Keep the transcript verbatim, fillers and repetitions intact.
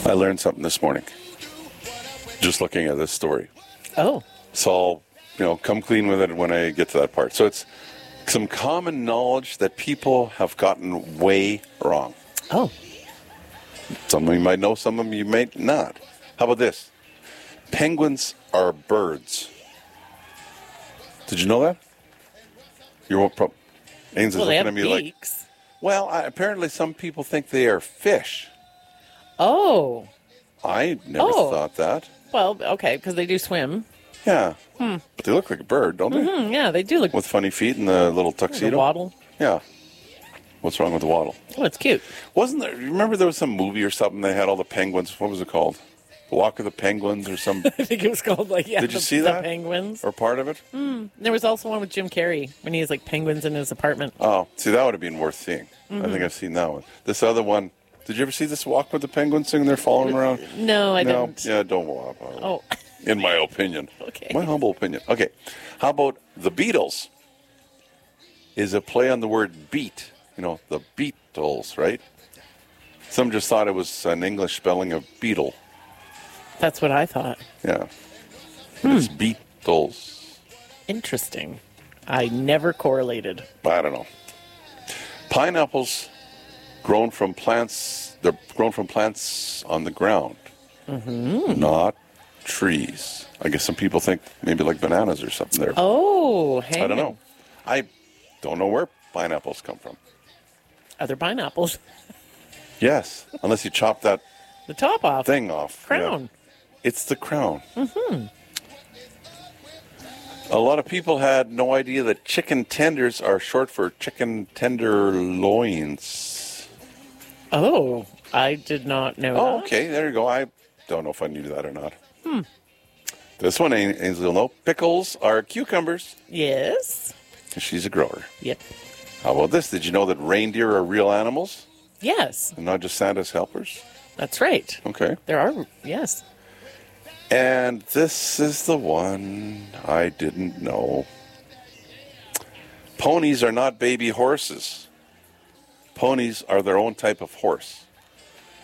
I learned something this morning. Just looking at this story. Oh. So I'll, you know, come clean with it when I get to that part. So it's some common knowledge that people have gotten way wrong. Oh. Some of you might know, some of you may not. How about this? Penguins are birds. Did you know that? You're pro- Ains is Well, they looking have at me beaks. like, well, I, apparently some people think they are fish. Oh. I never Oh. thought that. Well, okay, because they do swim. Yeah. Hmm. But they look like a bird, don't they? Mm-hmm, yeah, they do look. With funny feet and the little tuxedo. The waddle. Yeah. What's wrong with the waddle? Oh, it's cute. Wasn't there, you remember there was some movie or something they had all the penguins, what was it called? The Walk of the Penguins or some... I think it was called, like, yeah, Did you the, see the that? penguins. Or part of it? Mm. There was also one with Jim Carrey when he has, like, penguins in his apartment. Oh, see, that would have been worth seeing. Mm-hmm. I think I've seen that one. This other one, did you ever see this Walk with the Penguins thing? They're following around? No, I no, didn't. Yeah, don't walk. Oh. In my opinion. Okay. My humble opinion. Okay. How about the Beatles? Is a play on the word beat. You know, the Beatles, right? Some just thought it was an English spelling of beetle. That's what I thought. Yeah. Hmm. It's Beatles. Interesting. I never correlated. I don't know. Pineapples grown from plants, they're grown from plants on the ground. Mm-hmm. Not trees. I guess some people think maybe like bananas or something there. Oh, hang I don't know. I don't know where pineapples come from. Other pineapples. Yes, unless you chop that The top off. thing off. Crown. Yeah. It's the crown. Mm-hmm. A lot of people had no idea that chicken tenders are short for chicken tenderloins. Oh, I did not know Oh, that. okay. There you go. I don't know if I knew that or not. Hmm. This one, Ainsley will know. Pickles are cucumbers. Yes. She's a grower. Yep. How about this? Did you know that reindeer are real animals Yes. and not just Santa's helpers? That's right. Okay. There are, yes. And this is the one I didn't know. Ponies are not baby horses. Ponies are their own type of horse.